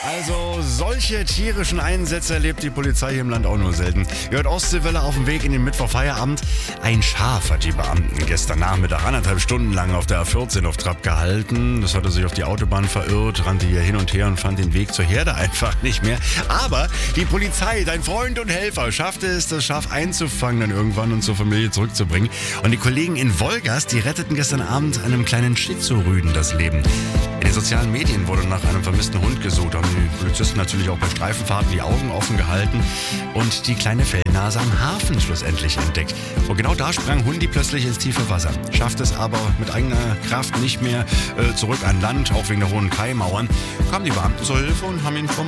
Also solche tierischen Einsätze erlebt die Polizei hier im Land auch nur selten. Gehört Ostseewelle auf dem Weg in den Mittwochfeierabend. Ein Schaf hat die Beamten gestern Nachmittag 1,5 Stunden lang auf der A14 auf Trab gehalten. Das hatte sich auf die Autobahn verirrt, rannte hier hin und her und fand den Weg zur Herde einfach nicht mehr. Aber die Polizei, dein Freund und Helfer, schaffte es, das Schaf einzufangen dann irgendwann und zur Familie zurückzubringen. Und die Kollegen in Wolgast, die retteten gestern Abend einem kleinen Shih Tzu-Rüden das Leben. In den sozialen Medien wurde nach einem vermissten Hund gesucht. Haben die Polizisten natürlich auch bei Streifenfahrten die Augen offen gehalten und die kleine Fellnase am Hafen schlussendlich entdeckt. Und genau da sprang Hundi plötzlich ins tiefe Wasser. Schafft es aber mit eigener Kraft nicht mehr zurück an Land, auch wegen der hohen Kaimauern. Kamen die Beamten zur Hilfe und haben ihn vom